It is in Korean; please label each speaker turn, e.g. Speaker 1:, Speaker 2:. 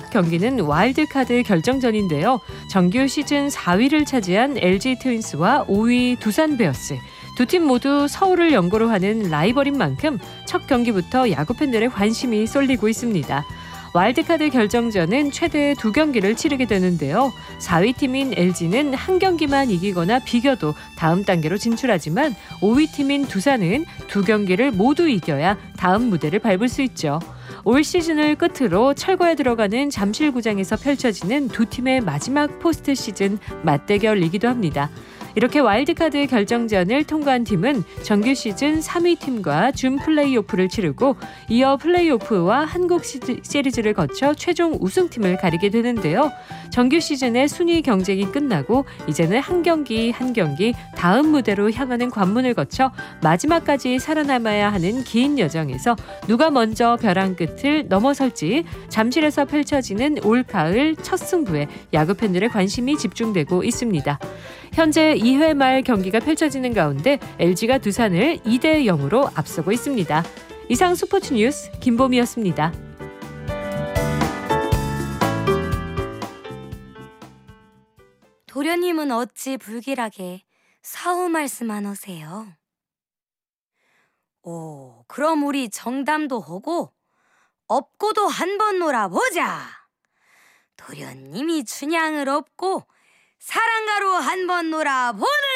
Speaker 1: 첫 경기는 와일드카드 결정전인데요. 정규 시즌 4위를 차지한 LG 트윈스와 5위 두산 베어스. 두 팀 모두 서울을 연고로 하는 라이벌인 만큼 첫 경기부터 야구 팬들의 관심이 쏠리고 있습니다. 와일드카드 결정전은 최대 2경기를 치르게 되는데요. 4위 팀인 LG는 한 경기만 이기거나 비겨도 다음 단계로 진출하지만 5위 팀인 두산은 2경기를 모두 이겨야 다음 무대를 밟을 수 있죠. 올 시즌을 끝으로 철거에 들어가는 잠실구장에서 펼쳐지는 두 팀의 마지막 포스트 시즌 맞대결이기도 합니다. 이렇게 와일드카드 결정전을 통과한 팀은 정규 시즌 3위 팀과 준 플레이오프를 치르고 이어 플레이오프와 한국 시리즈를 거쳐 최종 우승팀을 가리게 되는데요. 정규 시즌의 순위 경쟁이 끝나고 이제는 한 경기 한 경기 다음 무대로 향하는 관문을 거쳐 마지막까지 살아남아야 하는 긴 여정에서 누가 먼저 벼랑 끝을 넘어설지 잠실에서 펼쳐지는 올가을 첫 승부에 야구 팬들의 관심이 집중되고 있습니다. 현재 2회 말 경기가 펼쳐지는 가운데 LG가 두산을 2대 0으로 앞서고 있습니다. 이상 스포츠 뉴스 김보미였습니다.
Speaker 2: 도련님은 어찌 불길하게 사후 말씀만 하세요? 오, 그럼 우리 정담도 하고 업고도 한번 놀아보자. 도련님이 춘향을 업고 사랑가로 한번 놀아보는